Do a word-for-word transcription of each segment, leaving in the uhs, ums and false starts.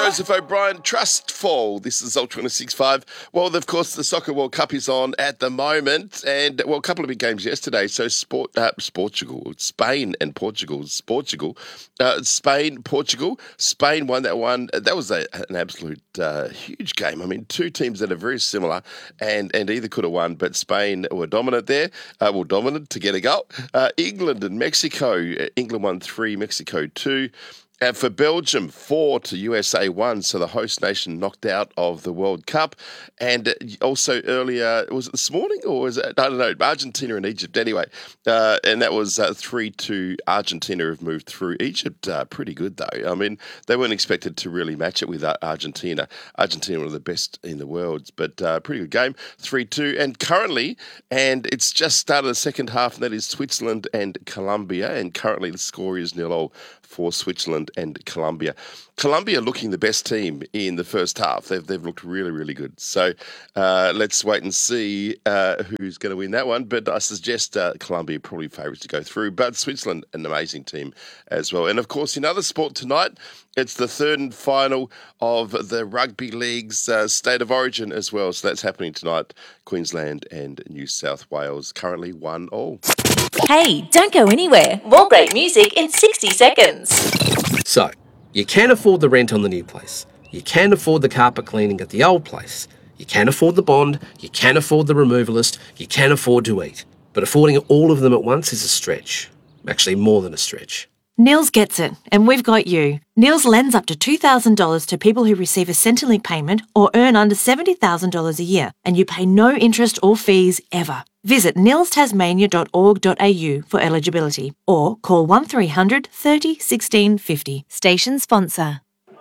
Joseph O'Brien, Trust Fall. This is Ultra one oh six point five. Well, of course, the Soccer World Cup is on at the moment, and, well, a couple of big games yesterday. So, sport, uh, Portugal, Spain and Portugal. Portugal. Uh, Spain, Portugal. Spain won that one. That was a, an absolute uh, huge game. I mean, two teams that are very similar, and, and either could have won, but Spain were dominant there. Uh, well, dominant to get a goal. Uh, England and Mexico. England won three, Mexico two. And for Belgium, four to U S A one, so the host nation knocked out of the World Cup. And also earlier, was it this morning or was it, I don't know, Argentina and Egypt anyway. Uh, and that was uh, three to Argentina have moved through. Egypt, uh, pretty good though. I mean, they weren't expected to really match it with Argentina. Argentina were the best in the world, but uh, pretty good game, three two. And currently, and it's just started the second half, and that is Switzerland and Colombia. And currently the score is nil all for Switzerland and Colombia. Colombia looking the best team in the first half. They've they've looked really, really good. So uh, let's wait and see uh, who's going to win that one. But I suggest uh, Colombia probably favourites to go through. But Switzerland, an amazing team as well. And of course, in other sport tonight, it's the third and final of the Rugby League's uh, State of Origin as well. So that's happening tonight. Queensland and New South Wales currently one all. Hey, don't go anywhere. More great music in sixty seconds. So, you can afford the rent on the new place. You can afford the carpet cleaning at the old place. You can afford the bond. You can afford the removalist. You can afford to eat. But affording all of them at once is a stretch. Actually, more than a stretch. Nils gets it, and we've got you. Nils lends up to two thousand dollars to people who receive a Centrelink payment or earn under seventy thousand dollars a year, and you pay no interest or fees ever. Visit nils tasmania dot org dot a u for eligibility or call one three hundred thirty sixteen fifty. Station sponsor.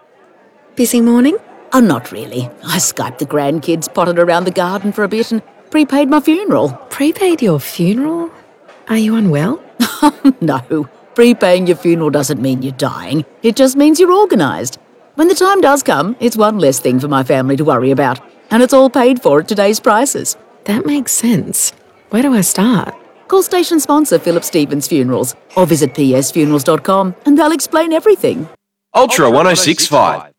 Busy morning? Oh, not really. I Skyped the grandkids, potted around the garden for a bit and prepaid my funeral. Prepaid your funeral? Are you unwell? No. Prepaying your funeral doesn't mean you're dying. It just means you're organised. When the time does come, it's one less thing for my family to worry about. And it's all paid for at today's prices. That makes sense. Where do I start? Call station sponsor Philip Stevens Funerals or visit p s funerals dot com and they'll explain everything. Ultra one oh six point five.